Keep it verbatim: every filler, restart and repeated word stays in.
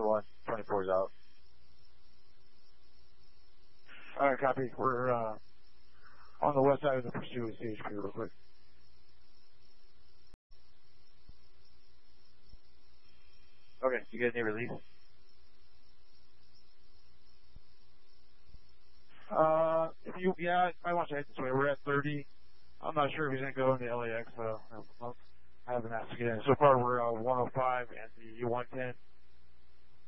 one, twenty-four's out. Alright, copy. We're, uh, on the west side of the pursuit with C H P real quick. Okay, you guys need release? Uh, if you, yeah, I want you to head this way. We're at thirty. I'm not sure if he's going to go into L A X, so I haven't asked to get in. So far, we're uh, one oh five and the U one ten.